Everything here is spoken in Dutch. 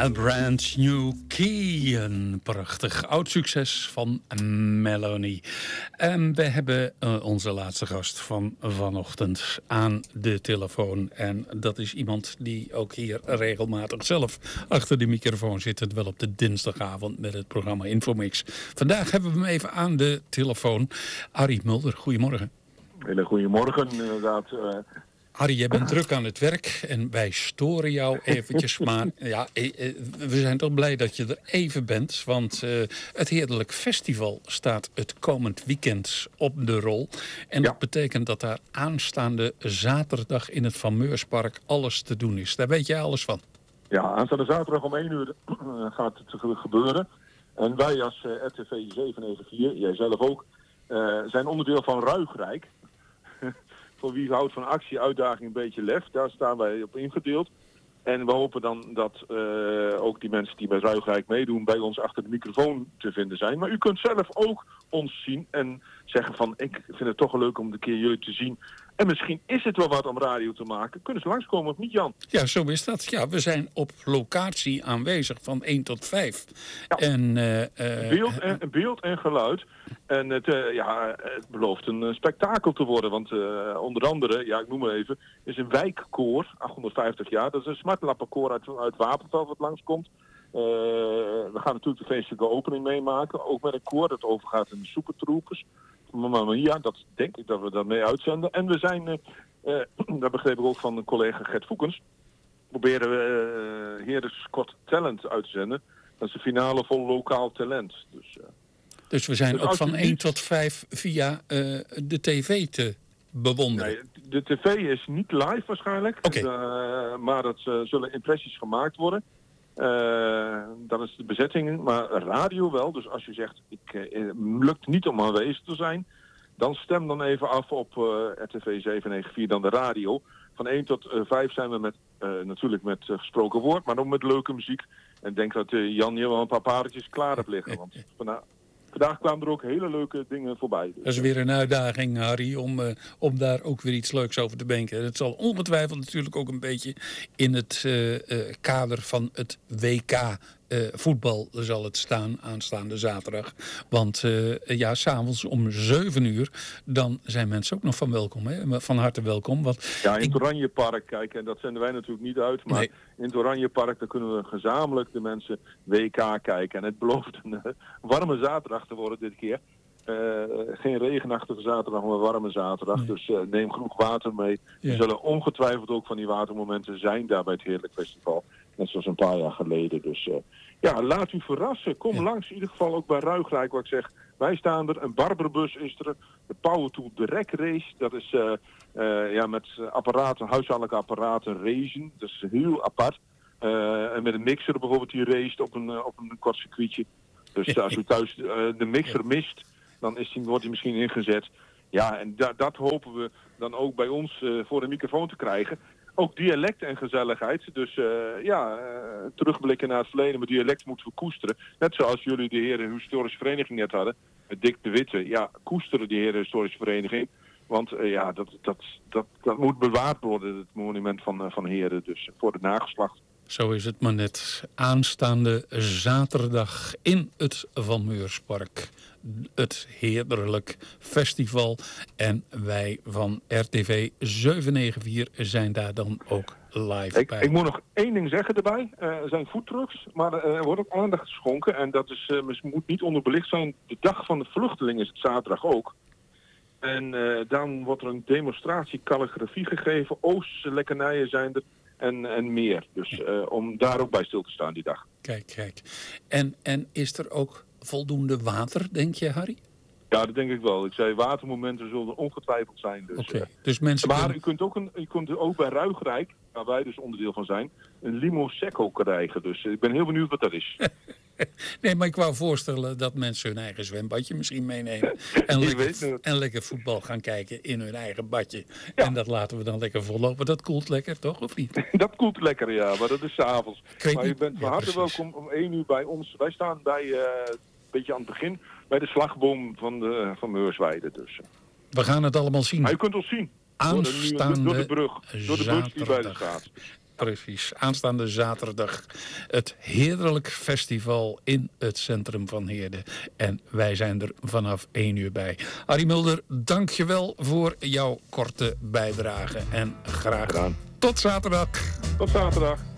A Brand New Key, een prachtig oud succes van Melanie. En we hebben onze laatste gast van vanochtend aan de telefoon. En dat is iemand die ook hier regelmatig zelf achter de microfoon zit. Terwijl op de dinsdagavond met het programma Infomix. Vandaag hebben we hem even aan de telefoon. Arie Mulder, goedemorgen. Hele goedemorgen, inderdaad. Arie, jij bent druk aan het werk en wij storen jou eventjes. Maar ja, we zijn toch blij dat je er even bent. Want het Heerlijk Festival staat het komend weekend op de rol. En dat betekent dat daar aanstaande zaterdag in het Van Meurspark alles te doen is. Daar weet jij alles van. Ja, aanstaande zaterdag om 1 uur gaat het gebeuren. En wij als RTV 794, jij zelf ook, zijn onderdeel van Ruigrijk. Voor wie houdt van actie, uitdaging, een beetje lef. Daar staan wij op ingedeeld. En we hopen dan dat ook die mensen die bij Ruigrijk meedoen bij ons achter de microfoon te vinden zijn. Maar u kunt zelf ook ons zien en zeggen van ik vind het toch wel leuk om een keer jullie te zien. En misschien is het wel wat om radio te maken. Kunnen ze langskomen of niet, Jan? Ja, zo is dat. Ja, we zijn op locatie aanwezig van 1 tot 5. Ja. En, beeld en geluid. En het belooft een spektakel te worden. Want onder andere, ik noem maar even, is een wijkkoor, 850 jaar. Dat is een smartlappenkoor uit Wapenveld wat langskomt. We gaan natuurlijk de feestelijke opening meemaken. Ook met een koor dat overgaat in de Supertroepers. Mamma Mia, dat denk ik dat we daarmee uitzenden. En we zijn, dat begreep ik ook van de collega Gert Voekens, proberen we Heerlijk Got Talent uit te zenden. Dat is de finale vol lokaal talent. Dus we zijn ook van 1 tot 5 via de tv te bewonderen. Nee, de tv is niet live waarschijnlijk. Okay. Maar dat zullen impressies gemaakt worden. Dat is de bezetting, maar radio wel. Dus als je zegt, lukt niet om aanwezig te zijn, dan stem dan even af op RTV 794, dan de radio. Van 1 tot 5 zijn we natuurlijk met gesproken woord, maar ook met leuke muziek. En ik denk dat Jan hier wel een paar pareltjes klaar hebt liggen. Want vandaag kwamen er ook hele leuke dingen voorbij. Dus. Dat is weer een uitdaging, Harry, om daar ook weer iets leuks over te denken. Het zal ongetwijfeld natuurlijk ook een beetje in het kader van het WK voetbal zal het staan aanstaande zaterdag. Want 's avonds om 7 uur, dan zijn mensen ook nog van harte welkom. Want in het Oranjepark, kijk, en dat zenden wij natuurlijk niet uit, maar in het Oranjepark, dan kunnen we gezamenlijk de mensen WK kijken. En het belooft een warme zaterdag te worden dit keer. Geen regenachtige zaterdag, maar een warme zaterdag. Nee. Dus neem genoeg water mee. Ja. Er zullen ongetwijfeld ook van die watermomenten zijn daar bij het Heerlijk Festival. Net zoals een paar jaar geleden. Dus laat u verrassen. Kom langs, in ieder geval ook bij Ruigrijk, wat ik zeg. Wij staan er, een Barberbus is er, de Power Tool Direct Race. Dat is met apparaten, huishoudelijke apparaten racen. Dat is heel apart. En met een mixer bijvoorbeeld die raced op een kort circuitje. Dus als u thuis de mixer mist, dan wordt hij misschien ingezet. Ja, en dat hopen we dan ook bij ons voor de microfoon te krijgen. Ook dialect en gezelligheid. Dus terugblikken naar het verleden. Maar dialect moeten we koesteren. Net zoals jullie de heren historische vereniging net hadden. Dick de Witte. Ja, koesteren die heren historische vereniging. Want dat moet bewaard worden. Het monument van heren. Dus voor de nageslacht. Zo is het maar net. Aanstaande zaterdag in het Van Meurspark. Het Heerlijk Festival. En wij van RTV 794 zijn daar dan ook live bij. Ik moet nog 1 ding zeggen erbij. Er zijn foodtrucks, maar er wordt ook aandacht geschonken. En dat moet niet onderbelicht zijn. De dag van de vluchteling is het zaterdag ook. En dan wordt er een demonstratie calligrafie gegeven. Oosterse lekkernijen zijn er. En meer. Dus om daar ook bij stil te staan die dag. Kijk. En is er ook voldoende water, denk je, Harry? Ja, dat denk ik wel. Ik zei, watermomenten zullen er ongetwijfeld zijn. Dus, dus mensen maar u kunt ook bij Ruigrijk, waar wij dus onderdeel van zijn, een limo secco krijgen. Dus ik ben heel benieuwd wat dat is. Nee, maar ik wou voorstellen dat mensen hun eigen zwembadje misschien meenemen. En lekker voetbal gaan kijken in hun eigen badje. Ja. En dat laten we dan lekker vollopen. Dat koelt lekker, toch? Of niet? Dat koelt lekker, ja. Maar dat is 's avonds. Maar je bent van harte welkom om 1 uur bij ons. Wij staan bij, een beetje aan het begin, bij de slagboom van Meursweide. Dus. We gaan het allemaal zien. Maar je kunt ons zien. Aanstaande door de brug die bij de staat. precies. Aanstaande zaterdag het Heerlijk Festival in het centrum van Heerde. En wij zijn er vanaf 1 uur bij. Arie Mulder, dank je wel voor jouw korte bijdrage. En graag tot zaterdag. Tot zaterdag.